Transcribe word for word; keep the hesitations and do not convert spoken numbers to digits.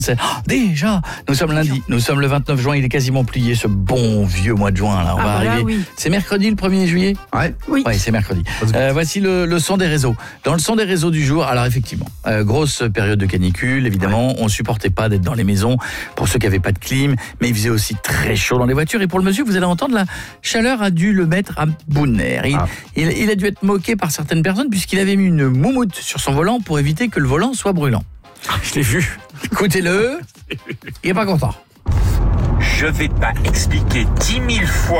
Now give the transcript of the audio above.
C'est- oh, déjà, nous sommes lundi, nous sommes le vingt-neuf juin, il est quasiment plié ce bon vieux mois de juin. Là, on Ah, va voilà, arriver. oui. C'est mercredi le premier juillet. Ouais. Oui. Ouais, c'est mercredi. Euh, voici le, le son des réseaux. Dans le son des réseaux du jour, alors effectivement, euh, grosse période de canicule, évidemment, ouais. On supportait pas d'être dans les maisons pour ceux qui n'avaient pas de clim, mais il faisait aussi très chaud dans les voitures. Et pour le monsieur, vous allez entendre, la chaleur a dû le mettre à bout de nerfs. Il, ah. il, il a dû être moqué par certaines personnes puisqu'il avait mis une moumoute sur son volant pour éviter que le volant soit brûlant. Je l'ai vu. Écoutez-le, il est pas content. Je vais pas expliquer dix mille fois